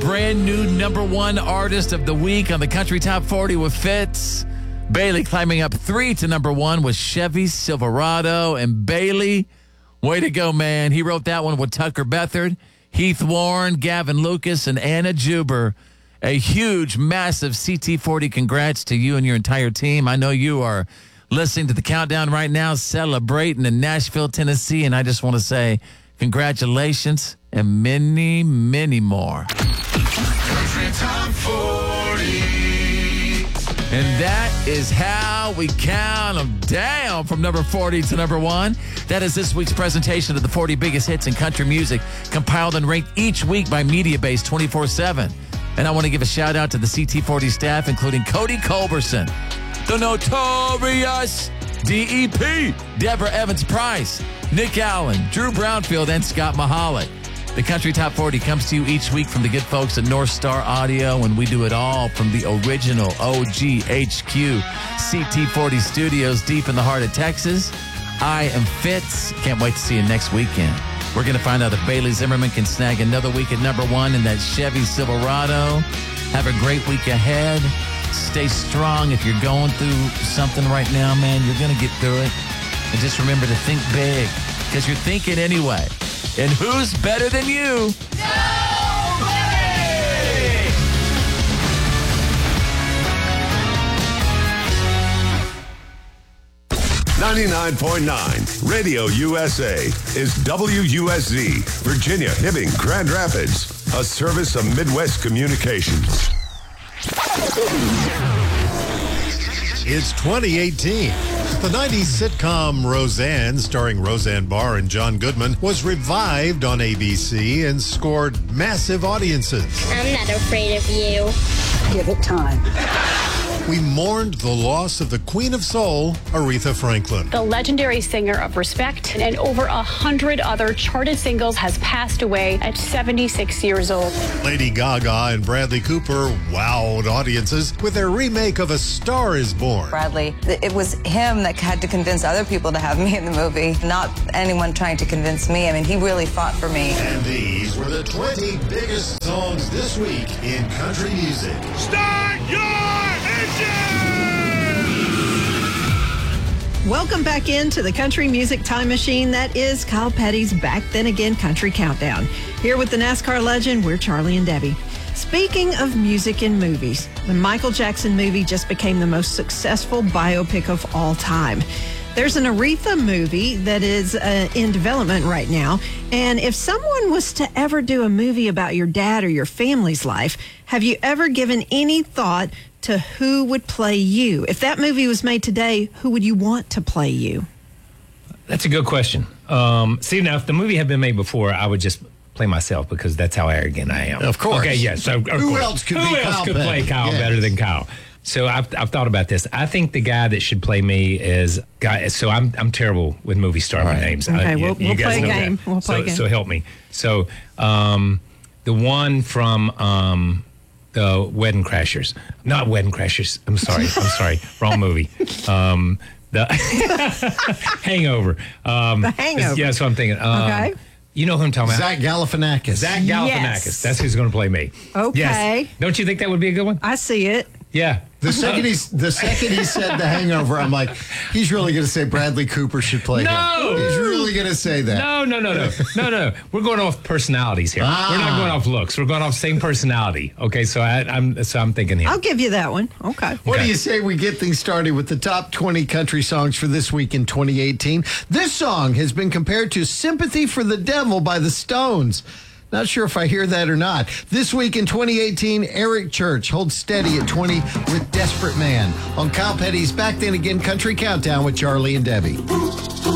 brand new #1 artist of the week on the Country Top 40 with Fitz. Bailey climbing up 3 to #1 with Chevy Silverado. And Bailey, way to go, man. He wrote that one with Tucker Bethard, Heath Warren, Gavin Lucas, and Anna Juber. A huge, massive CT40 congrats to you and your entire team. I know you are listening to the countdown right now, celebrating in Nashville, Tennessee, and I just want to say congratulations and many, many more. Country Top 40. And that is how we count them down from number 40 to #1. That is this week's presentation of the 40 biggest hits in country music, compiled and ranked each week by Mediabase 24/7. And I want to give a shout out to the CT40 staff, including Cody Culberson, the notorious DEP, Deborah Evans-Price, Nick Allen, Drew Brownfield, and Scott Mahalik. The Country Top 40 comes to you each week from the good folks at North Star Audio, and we do it all from the original OGHQ CT40 studios deep in the heart of Texas. I am Fitz. Can't wait to see you next weekend. We're going to find out if Bailey Zimmerman can snag another week at #1 in that Chevy Silverado. Have a great week ahead. Stay strong. If you're going through something right now, man, you're going to get through it. And just remember to think big, because you're thinking anyway. And who's better than you? Nobody! 99.9 Radio USA is WUSZ, Virginia, Hibbing, Grand Rapids, a service of Midwest Communications. It's 2018. The 90s sitcom Roseanne, starring Roseanne Barr and John Goodman, was revived on ABC and scored massive audiences. I'm not afraid of you. Give it time. We mourned the loss of the Queen of Soul, Aretha Franklin. The legendary singer of Respect and over 100 other charted singles has passed away at 76 years old. Lady Gaga and Bradley Cooper wowed audiences with their remake of A Star is Born. Bradley, it was him that had to convince other people to have me in the movie, not anyone trying to convince me. I mean, he really fought for me. And these were the 20 biggest songs this week in country music. Start your engine! Welcome back into the country music time machine. That is Kyle Petty's Back Then Again Country Countdown. Here with the NASCAR legend, we're Charlie and Debbie. Speaking of music and movies, the Michael Jackson movie just became the most successful biopic of all time. There's an Aretha movie that is in development right now. And if someone was to ever do a movie about your dad or your family's life, have you ever given any thought to who would play you? If that movie was made today, who would you want to play you? That's a good question. See, now, if the movie had been made before, I would just play myself because that's how arrogant I am. Of course. Okay, yes. So, Who else could play Kyle better than Kyle? So I've thought about this. I think the guy that should play me is guy. So I'm terrible with movie star names. Okay, we'll play a game. We'll play a game. So help me. So the one from the Wedding Crashers, not Wedding Crashers. I'm sorry, wrong movie. The Hangover. The Hangover. Yeah, that's what I'm thinking. Okay. You know who I'm talking about? Zach Galifianakis. Zach Galifianakis. Yes. That's who's going to play me. Okay. Yes. Don't you think that would be a good one? I see it. Yeah. The second he said The Hangover, I'm like, he's really going to say Bradley Cooper should play him. He's really going to say that. No. We're going off personalities here. We're not going off looks. We're going off same personality. Okay, so I'm thinking him. I'll give you that one. Okay. What do you say we get things started with the top 20 country songs for this week in 2018? This song has been compared to Sympathy for the Devil by the Stones. Not sure if I hear that or not. This week in 2018, Eric Church holds steady at 20 with Desperate Man on Kyle Petty's Back Then Again Country Countdown with Charlie and Debbie.